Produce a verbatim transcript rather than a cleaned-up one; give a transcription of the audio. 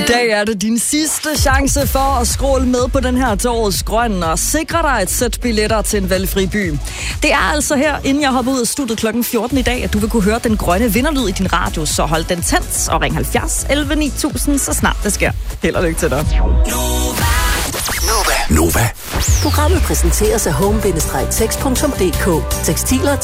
dag er det din sidste chance for at scrolle med på den her til årets grøn og sikre dig et sæt billetter til en valgfri by. Det er altså her, inden jeg hopper ud af studiet klokken fjorten i dag, at du vil kunne høre den grønne vinderlyd i din radio, så hold den tændt og ring halvfjerds elleve ni tusind, så snart det sker. Held og lykke til dig. Nova. Nova. Programmet præsenteres af home bindestreg tekst punktum d k. Tekstiler